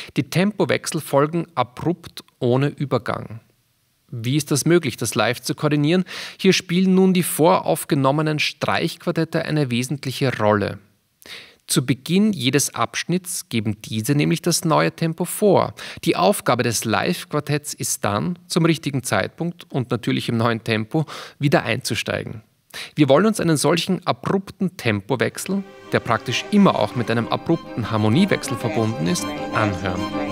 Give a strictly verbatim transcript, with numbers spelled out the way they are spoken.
Die Tempowechsel folgen abrupt ohne Übergang. Wie ist das möglich, das live zu koordinieren? Hier spielen nun die voraufgenommenen Streichquartette eine wesentliche Rolle. Zu Beginn jedes Abschnitts geben diese nämlich das neue Tempo vor. Die Aufgabe des Live-Quartetts ist dann, zum richtigen Zeitpunkt und natürlich im neuen Tempo, wieder einzusteigen. Wir wollen uns einen solchen abrupten Tempowechsel, der praktisch immer auch mit einem abrupten Harmoniewechsel verbunden ist, anhören.